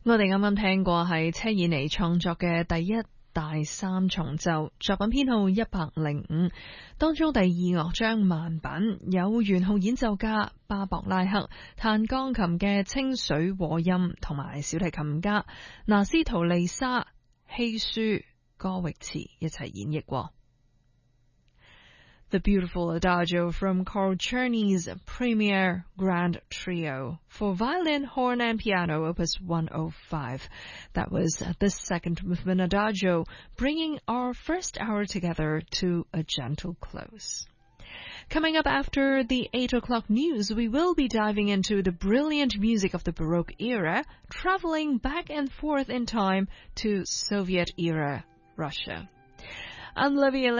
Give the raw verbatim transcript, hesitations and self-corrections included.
我哋啱啱聽過係車爾尼創作嘅第一大三重奏，作品編號一百零五，當中第二樂章慢板有圓號演奏家巴博拉克彈鋼琴嘅清水和音，同埋小提琴家拿斯圖利沙希舒歌域茨一齊演繹過。The beautiful Adagio from Carl Czerny's Premier Grand Trio for violin, horn and piano, opus one oh five. That was the second movement Adagio, bringing our first hour together to a gentle close. Coming up after the eight o'clock news, we will be diving into the brilliant music of the Baroque era, traveling back and forth in time to Soviet-era Russia. I'm Livia